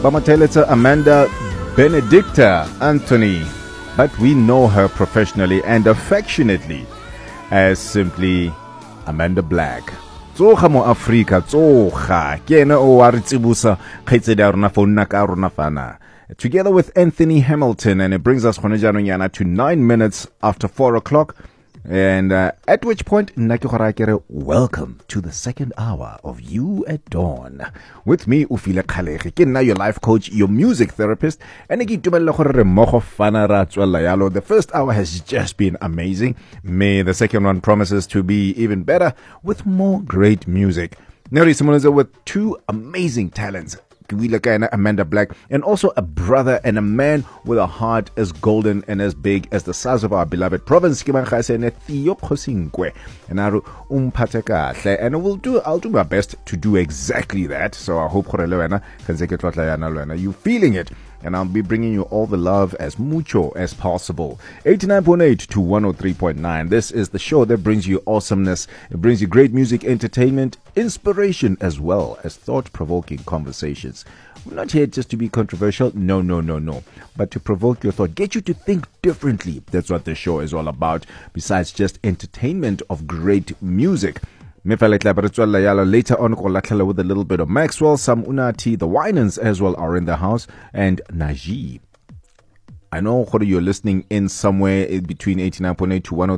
Bamateleta Amanda Benedicta Anthony, but we know her professionally and affectionately as simply Amanda Black. Tsoga mo Afrika, tsoga. Ke ena o wa re tsibusa kgaitsedi ya rona founa ka rona fana. Together with Anthony Hamilton, and it brings us to 9 minutes after 4 o'clock. And at which point, welcome to the second hour of You at Dawn. With me, Ufile Khalegi, your life coach, your music therapist. And the first hour has just been amazing. May the second one promises to be even better with more great music. Neri Simoneza with two amazing talents. Amanda Black, and also a brother and a man with a heart as golden and as big as the size of our beloved province. And I'll do my best to do exactly that. So I hope you feeling it. And I'll be bringing you all the love as mucho as possible. 89.8 to 103.9. This is the show that brings you awesomeness. It brings you great music, entertainment, inspiration, as well as thought-provoking conversations. We're not here just to be controversial. No. But to provoke your thought, get you to think differently. That's what the show is all about, besides just entertainment of great music. Later on, with a little bit of Maxwell, some Unati, the Winans as well are in the house, and Najib. I know you're listening in somewhere between 89.8 to